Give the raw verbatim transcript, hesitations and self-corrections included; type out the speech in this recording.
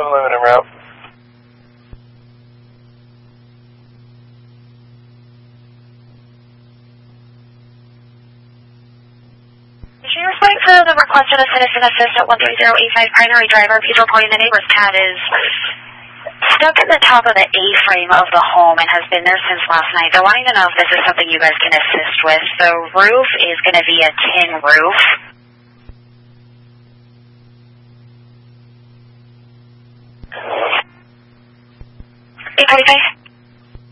aluminum route. She responding to the request of the citizen assist at one three zero eight five primary driver. He's reporting the neighbor's pad is stuck in the top of the A-frame of the home and has been there since last night. They're wanting to know if this is something you guys can assist with. The roof is going to be a tin roof. eight forty-five.